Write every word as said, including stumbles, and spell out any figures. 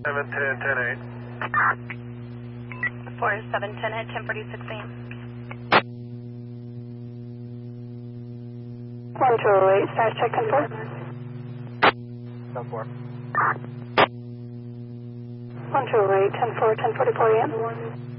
seven ten, ten eight. four seven ten at ten forty-six a m one two oh eight, status check ten four. ten four. one two oh eight, ten four, ten forty-four a m